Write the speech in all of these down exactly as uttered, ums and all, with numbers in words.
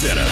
Center.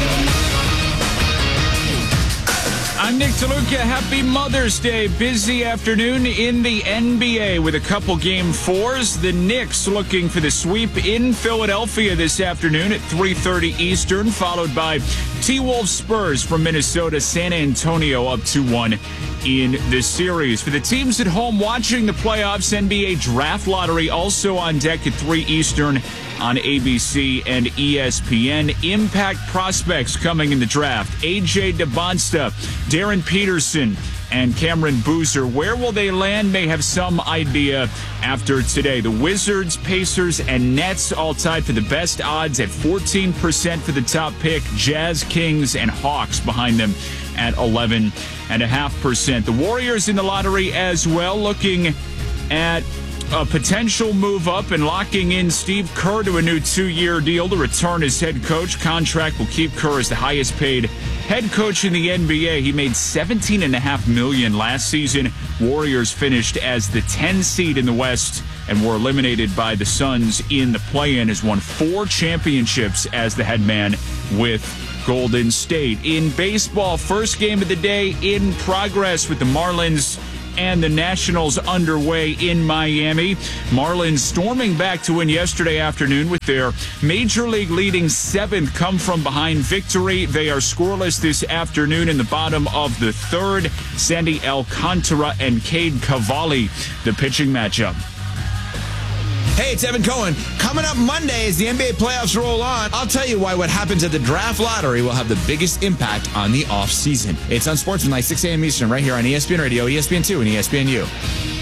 I'm Nick DeLuca. Happy Mother's Day. Busy afternoon in the N B A with a couple game fours. The Knicks looking for the sweep in Philadelphia this afternoon at three thirty Eastern, followed by T-Wolves Spurs from Minnesota, San Antonio up two one in the series. For the teams at home watching the playoffs, N B A Draft Lottery also on deck at three Eastern on A B C and E S P N. Impact prospects coming in the draft. A J DeBonsta, Darren Peterson, and Cameron Boozer. Where will they land? May have some idea after today. The Wizards, Pacers, and Nets all tied for the best odds at fourteen percent for the top pick. Jazz, Kings, and Hawks behind them at eleven point five percent. The Warriors in the lottery as well, looking at a potential move up and locking in Steve Kerr to a new two-year deal to return as head coach. Contract will keep Kerr as the highest paid head coach in the N B A. He made seventeen point five million dollars last season. Warriors finished as the ten seed in the West and were eliminated by the Suns in the play-in. Has won four championships as the head man with Golden State. In baseball, first game of the day in progress with the Marlins and the Nationals underway in Miami. Marlins storming back to win yesterday afternoon with their Major League leading seventh come-from-behind victory. They are scoreless this afternoon in the bottom of the third. Sandy Alcantara and Cade Cavalli, the pitching matchup. Hey, it's Evan Cohen. Coming up Monday as the N B A playoffs roll on, I'll tell you why what happens at the draft lottery will have the biggest impact on the offseason. It's on Sportsman, like six a.m. Eastern, right here on E S P N Radio, E S P N two, and E S P N U.